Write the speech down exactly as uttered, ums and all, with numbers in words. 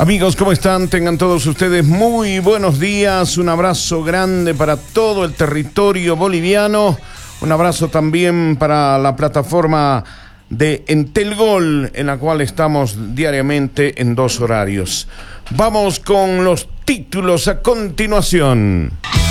Amigos, ¿cómo están? Tengan todos ustedes muy buenos días. Un abrazo grande para todo el territorio boliviano. Un abrazo también para la plataforma de Entelgol, en la cual estamos diariamente en dos horarios. Vamos con los títulos a continuación.